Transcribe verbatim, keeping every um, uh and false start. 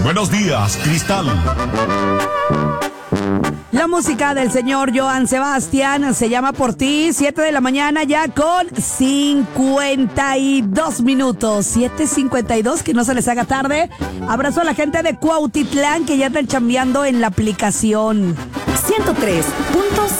Buenos días, Cristal. La música del señor Joan Sebastián se llama Por Ti, siete de la mañana ya con cincuenta y dos minutos, siete cincuenta y dos, que no se les haga tarde. Abrazo a la gente de Cuautitlán que ya están chambeando en la aplicación. ciento tres punto